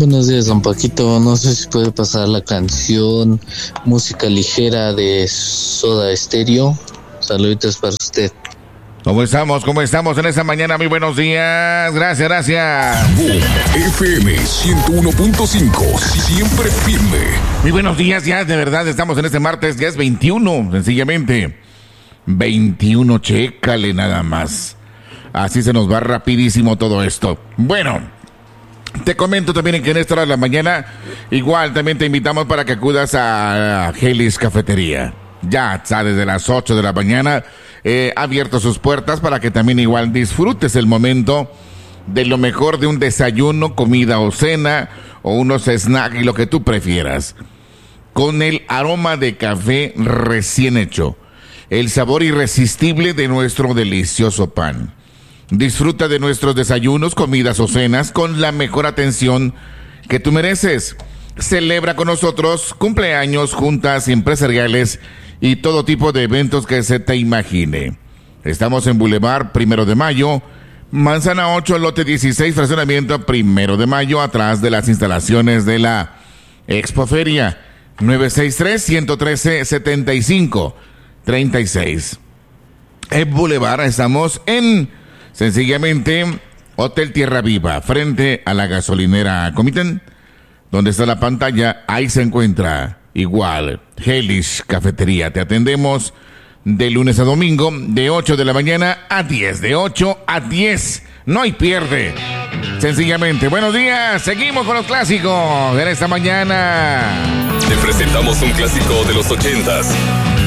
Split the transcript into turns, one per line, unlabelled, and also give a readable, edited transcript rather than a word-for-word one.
Buenos días, don Paquito. No sé si puede pasar la canción Música Ligera de Soda Stereo. Saluditos para usted.
¿Cómo estamos? ¿Cómo estamos en esta mañana? Muy buenos días. Gracias.
Boom FM 101.5. Siempre firme.
Muy buenos días. Ya de verdad estamos en este martes. Ya es 21, sencillamente. 21, chécale nada más. Así se nos va rapidísimo todo esto. Bueno, te comento también que en esta hora de la mañana, igual también te invitamos para que acudas a Helis Cafetería. Ya está desde las 8 de la mañana ha abierto sus puertas para que también igual disfrutes el momento de lo mejor de un desayuno, comida o cena, o unos snacks y lo que tú prefieras. Con el aroma de café recién hecho, el sabor irresistible de nuestro delicioso pan. Disfruta de nuestros desayunos, comidas o cenas con la mejor atención que tú mereces. Celebra con nosotros cumpleaños, juntas empresariales y todo tipo de eventos que se te imagine. Estamos en Boulevard 1 de Mayo, Manzana 8, lote 16, fraccionamiento 1 de Mayo, atrás de las instalaciones de la Expoferia. 963-113-7536. En Boulevard estamos en, sencillamente, Hotel Tierra Viva, frente a la gasolinera Comitán, donde está la pantalla. Ahí se encuentra igual Helis Cafetería. Te atendemos de lunes a domingo, de 8 de la mañana a 10, de 8 a 10. No hay pierde. Sencillamente, buenos días. Seguimos con los clásicos en esta mañana.
Te presentamos un clásico de los 80s.